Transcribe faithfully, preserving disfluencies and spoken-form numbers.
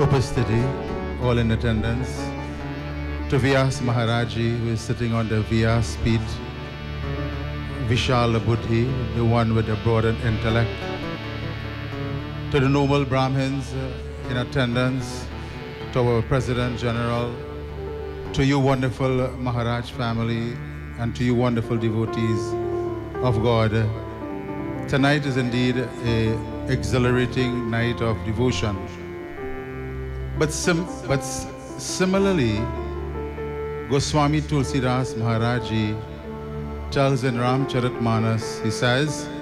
Upastiti, all in attendance, to Vyas Maharaji, who is sitting on the Vyas Peeth, Vishal Buddhi, the one with the broadened intellect, to the noble Brahmins in attendance, to our President General, to you wonderful Maharaj family, and to you wonderful devotees of God. Tonight is indeed an exhilarating night of devotion. But, sim but similarly, Goswami Tulsidas Maharaji tells in Ramcharitmanas, he says,